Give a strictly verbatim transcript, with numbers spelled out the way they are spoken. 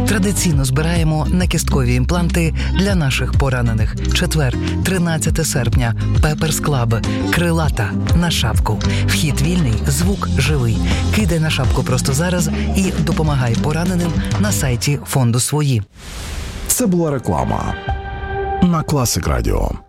Традиційно збираємо накісткові імпланти для наших поранених. Четвер, тринадцяте серпня. Пеперс Клаб. Крилата. На шапку. Вхід вільний, звук живий. Кидай на шапку просто зараз і допомагай пораненим на сайті фонду «Свої». Це була реклама на Класик Радіо.